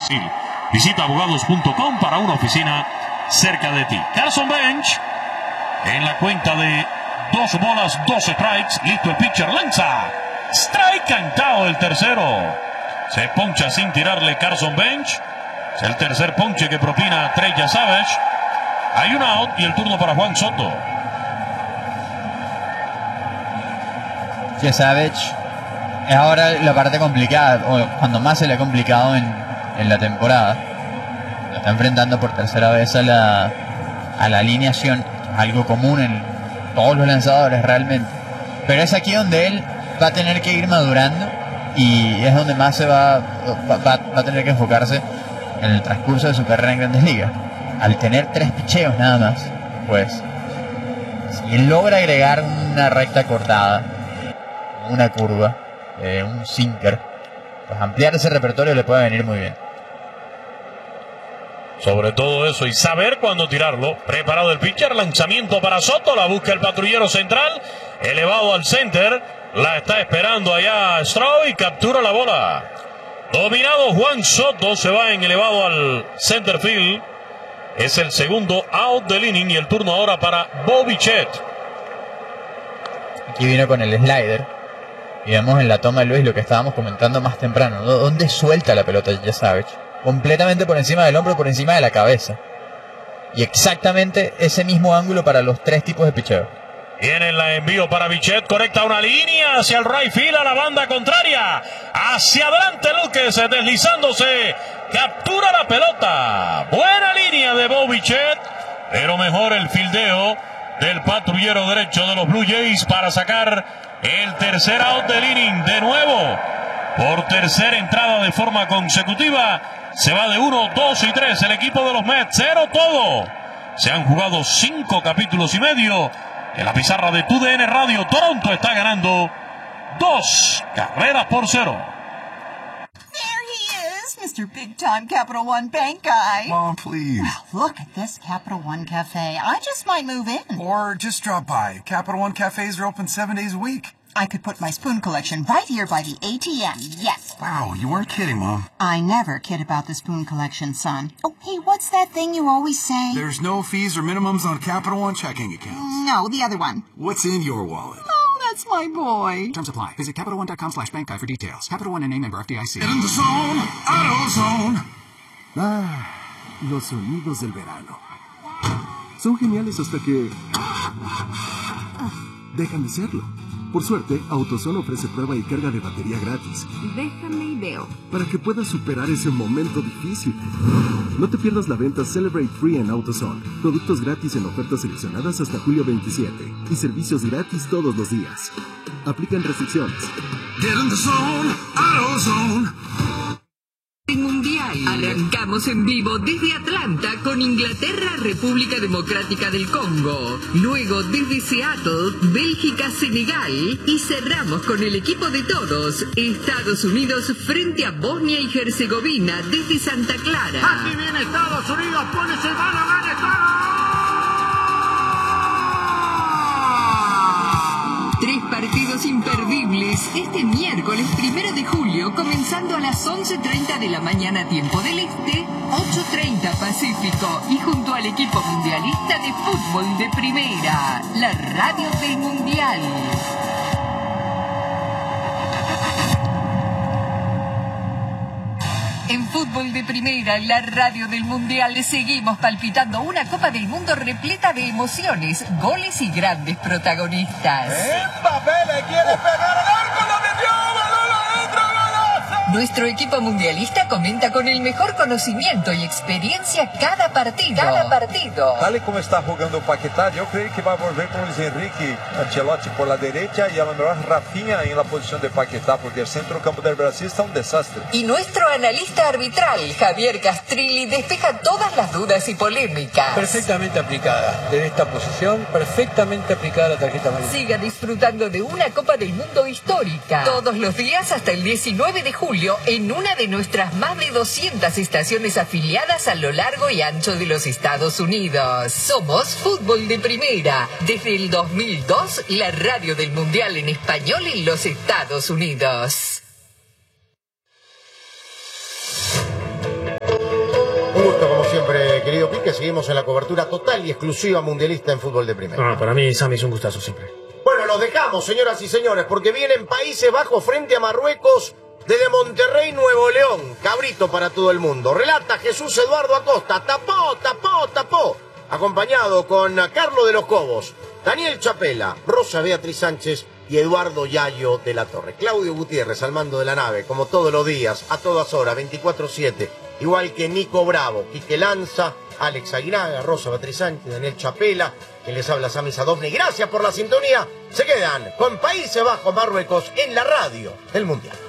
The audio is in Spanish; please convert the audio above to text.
fácil. Visita abogados.com para una oficina cerca de ti. Carson Bench en la cuenta de 2 bolas, 2 strikes. Listo el pitcher, lanza. Strike cantado el tercero. Se poncha sin tirarle Carson Bench. Es el tercer ponche que propina Trey Savage. Hay un out y el turno para Juan Soto. Savage es ahora la parte complicada, o cuando más se le ha complicado en la temporada. Lo está enfrentando por tercera vez a la alineación, algo común en todos los lanzadores realmente. Pero es aquí donde él va a tener que ir madurando y es donde más se va a tener que enfocarse en el transcurso de su carrera en Grandes Ligas. Al tener 3 picheos nada más, pues si él logra agregar una recta cortada, una curva, un sinker, pues ampliar ese repertorio le puede venir muy bien. Sobre todo eso y saber cuándo tirarlo. Preparado el pitcher, lanzamiento para Soto, la busca el patrullero central, elevado al center, la está esperando allá Straw y captura la bola. Dominado Juan Soto, se va en elevado al center field. Es el segundo out del inning y el turno ahora para Bo Bichette. Aquí vino con el slider y vemos en la toma de Luis lo que estábamos comentando más temprano, ¿no? ¿Dónde suelta la pelota ya Savage? Completamente por encima del hombro, por encima de la cabeza. Y exactamente ese mismo ángulo para los 3 tipos de picheo. Viene el envío para Bichette, conecta una línea hacia el right field, a la banda contraria. Hacia adelante Luque, deslizándose. Captura la pelota. Buena línea de Bo Bichette, pero mejor el fildeo del patrullero derecho de los Blue Jays para sacar el tercer out del inning. De nuevo, por tercera entrada de forma consecutiva, se va de 1, 2 y 3 el equipo de los Mets. 0 todo. Se han jugado 5 capítulos y medio. En la pizarra de TUDN Radio, Toronto está ganando 2 carreras por 0. Mr. Big Time Capital One Bank guy. Mom, please. Well, look at this Capital One Cafe. I just might move in. Or just drop by. Capital One cafes are open 7 days a week. I could put my spoon collection right here by the ATM, yes. Wow, you weren't kidding, Mom. I never kid about the spoon collection, son. Oh, hey, what's that thing you always say? There's no fees or minimums on Capital One checking accounts. No, the other one. What's in your wallet? Oh, that's my boy. Terms apply. Visit CapitalOne.com/bankguy for details. Capital One and member FDIC. Get in the zone, AutoZone. Los sonidos del verano. Son geniales hasta que dejan de serlo. Por suerte, AutoZone ofrece prueba y carga de batería gratis. Déjame y veo. Para que puedas superar ese momento difícil. No te pierdas la venta Celebrate Free en AutoZone. Productos gratis en ofertas seleccionadas hasta julio 27. Y servicios gratis todos los días. Aplican restricciones. Get in the zone, AutoZone. Mundial. Arrancamos en vivo desde Atlanta con Inglaterra, República Democrática del Congo. Luego desde Seattle, Bélgica, Senegal. Y cerramos con el equipo de todos, Estados Unidos frente a Bosnia y Herzegovina desde Santa Clara. Aquí viene Estados Unidos, pone ese mano, gane todo. 3 partidos imperdibles este miércoles 1 de julio, comenzando a las 11:30 de la mañana tiempo del Este, 8:30 Pacífico, y junto al equipo mundialista de fútbol de primera, la radio del Mundial. En Fútbol de Primera, la radio del Mundial, seguimos palpitando una Copa del Mundo repleta de emociones, goles y grandes protagonistas. Mbappé le quiere pegar al arco, lo metió, balón adentro, golazo. Nuestro equipo mundialista comenta con el mejor conocimiento y experiencia cada partido. Tal como está jugando Paquetá, yo creo que va a volver con Luis Enrique Ancelotti por la derecha y a lo mejor Rafinha en la posición de Paquetá, porque el centro campo del Brasil está un desastre. Y nuestro analista arbitral, Javier Castrilli, despeja todas las dudas y polémicas. Perfectamente aplicada. Desde esta posición, perfectamente aplicada la tarjeta amarilla. Siga disfrutando de una Copa del Mundo histórica. Todos los días hasta el 19 de julio en una de nuestras más de 200 estaciones afiliadas a lo largo y ancho de los Estados Unidos. Somos Fútbol de Primera. Desde el 2002, la radio del Mundial en español en los Estados Unidos. querido Pique, seguimos en la cobertura total y exclusiva mundialista en fútbol de primera. Para mí, Sammy, es un gustazo siempre. Bueno, los dejamos, señoras y señores, porque vienen Países Bajos frente a Marruecos desde Monterrey, Nuevo León. Cabrito para todo el mundo. Relata Jesús Eduardo Acosta. Tapó. Acompañado con Carlos de los Cobos, Daniel Chapela, Rosa Beatriz Sánchez y Eduardo Yayo de la Torre. Claudio Gutiérrez al mando de la nave, como todos los días, a todas horas, 24/7. Igual que Nico Bravo, Quique Lanza, Alex Aguinaga, Rosa Beatriz Sánchez, Daniel Chapela, que les habla Sami Sadovni. Gracias por la sintonía. Se quedan con Países Bajos, Marruecos en la radio del Mundial.